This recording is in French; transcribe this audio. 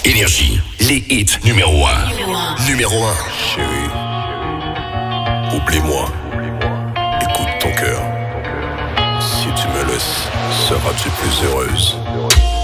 Énergie, les hits numéro 1. Numéro 1. Chérie, oublie-moi. Écoute ton cœur. Si tu me laisses, seras-tu plus heureuse?